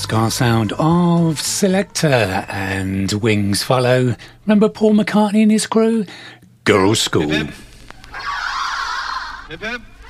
Ska sound of Selector and Wings follow. Remember Paul McCartney and his crew? Girls' School. Hip, hip. Hip, hip.